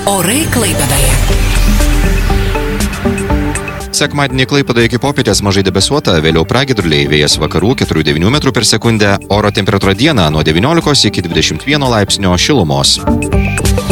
Orai Klaipėdoje. Sekmadienį Klaipėdoje iki popietės mažai debesuota, vėliau pragiedruliai, vėjas vakarų 4–9 m/s, oro temperatūra dieną nuo 19 iki 21 laipsnio šilumos.